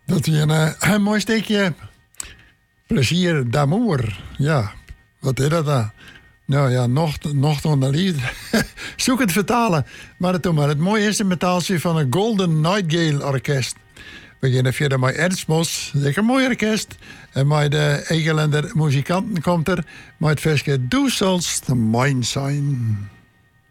Dat je een mooi stukje plezier d'amour. Ja, wat is dat dan? Nou ja, nog onder liefde. Zoek het vertalen. Maar het mooie instrumentaaltje van een Golden Nightingale Orkest. We beginnen verder met Ernst zeker een mooi orkest. En met de Egelender muzikanten komt er. Met het versje Du sollst mein sein.